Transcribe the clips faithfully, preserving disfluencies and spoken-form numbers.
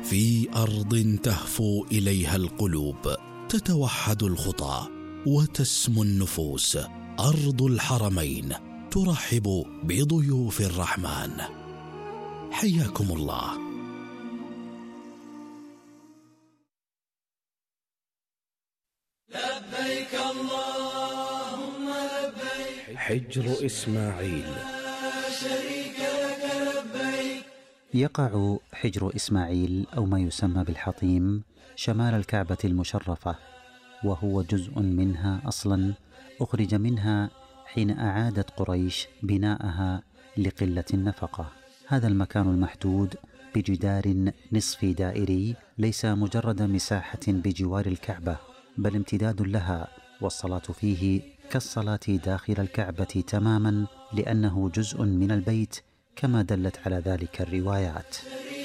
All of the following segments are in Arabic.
في أرض تهفو إليها القلوب، تتوحد الخطى وتسمو النفوس. أرض الحرمين ترحب بضيوف الرحمن. حياكم الله. لبيك اللهم لبيك. حجر إسماعيل. لا شريك لك لبيك. يقع حجر إسماعيل أو ما يسمى بالحطيم شمال الكعبة المشرفة، وهو جزء منها أصلا أخرج منها حين أعادت قريش بناءها لقلة النفقة. هذا المكان المحدود بجدار نصف دائري ليس مجرد مساحة بجوار الكعبة، بل امتداد لها، والصلاة فيه كالصلاة داخل الكعبة تماما، لأنه جزء من البيت كما دلت على ذلك الروايات.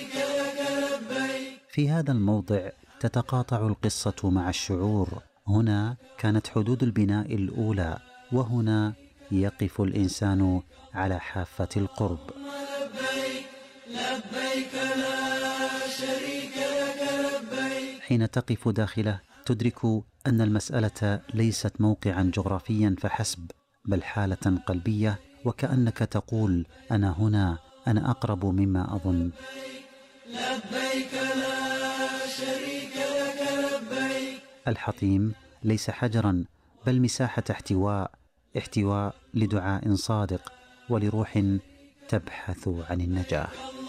في هذا الموضع تتقاطع القصة مع الشعور. هنا كانت حدود البناء الأولى، وهنا يقف الإنسان على حافة القرب. لبيك لبيك لا شريك لك لبيك. حين تقف داخله تدرك أن المسألة ليست موقعا جغرافيا فحسب، بل حالة قلبية، وكأنك تقول: أنا هنا، أنا أقرب مما أظن. لبيك لا شريك لك لبيك. الحطيم ليس حجرا، بل مساحة احتواء، احتواء لدعاء صادق ولروح تبحث عن النجاة.